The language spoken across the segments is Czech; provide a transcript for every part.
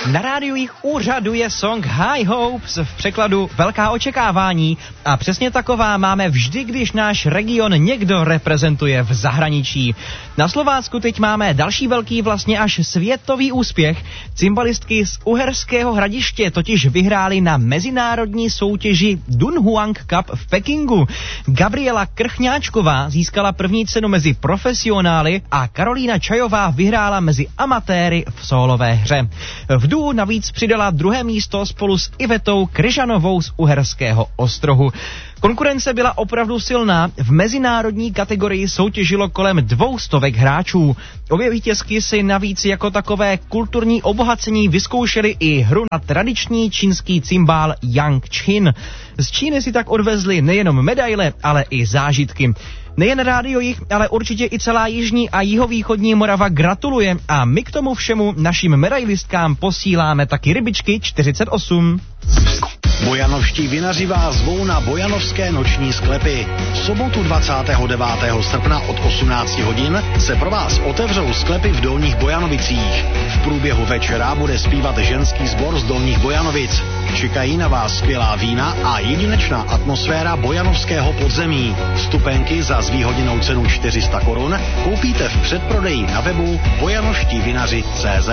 Na rádiu jich úřaduje song High Hopes, v překladu Velká očekávání, a přesně taková máme vždy, když náš region někdo reprezentuje v zahraničí. Na Slovácku teď máme další velký, vlastně až světový úspěch. Cymbalistky z Uherského Hradiště totiž vyhrály na mezinárodní soutěži Dunhuang Cup v Pekingu. Gabriela Krchňáčková získala první cenu mezi profesionály a Karolína Čajová vyhrála mezi amatéry v sólové hře. V duo navíc přidala druhé místo spolu s Ivetou Kryžanovou z Uherského Ostrohu. Konkurence byla opravdu silná, v mezinárodní kategorii soutěžilo kolem 200 hráčů. Obě vítězky si navíc jako takové kulturní obohacení vyzkoušely i hru na tradiční čínský cymbál Yang Chin. Z Číny si tak odvezli nejenom medaile, ale i zážitky. Nejen rádio jich, ale určitě i celá jižní a jihovýchodní Morava gratuluje a my k tomu všemu našim medailistkám posíláme taky rybičky 48. Bojanovští vinaři vás zvou na bojanovské noční sklepy. V sobotu 29. srpna od 18 hodin se pro vás otevřou sklepy v Dolních Bojanovicích. V průběhu večera bude zpívat ženský sbor z Dolních Bojanovic. Čekají na vás skvělá vína a jedinečná atmosféra bojanovského podzemí. Vstupenky za zvýhodněnou cenu 400 korun koupíte v předprodeji na webu bojanovštivinaři.cz.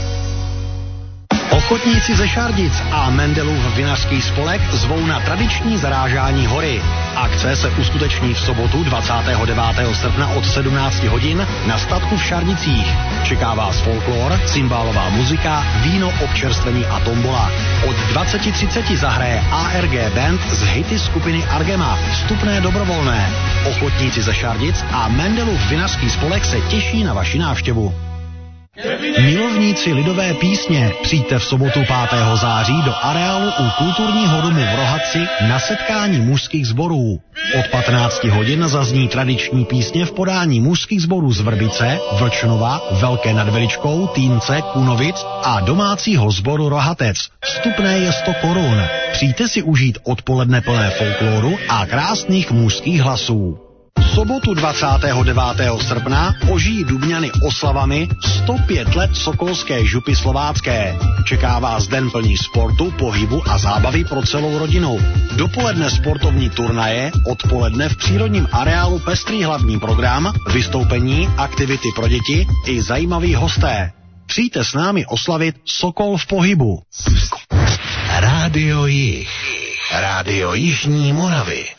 Ochotníci ze Šardic a Mendelův vinařský spolek zvou na tradiční zarážání hory. Akce se uskuteční v sobotu 29. srpna od 17 hodin na statku v Šardicích. Čeká vás folklor, cymbálová muzika, víno, občerstvení a tombola. Od 20:30 zahraje ARG Band z hity skupiny Argema. Vstupné dobrovolné. Ochotníci ze Šardic a Mendelův vinařský spolek se těší na vaši návštěvu. Milovníci lidové písně, přijďte v sobotu 5. září do areálu u kulturního domu v Rohatci na setkání mužských sborů. Od 15 hodin zazní tradiční písně v podání mužských sborů z Vrbice, Vlčnova, Velké nad Veličkou, Týnce, Kunovic a domácího sboru Rohatec. Vstupné je 100 korun. Přijďte si užít odpoledne plné folkloru a krásných mužských hlasů. V sobotu 29. srpna ožijí Dubňany oslavami 105 let Sokolské župy slovácké. Čeká vás den plný sportu, pohybu a zábavy pro celou rodinu. Dopoledne sportovní turnaje, odpoledne v přírodním areálu pestrý hlavní program, vystoupení, aktivity pro děti i zajímaví hosté. Přijďte s námi oslavit Sokol v pohybu. Rádio Jih. Rádio Jižní Moravy.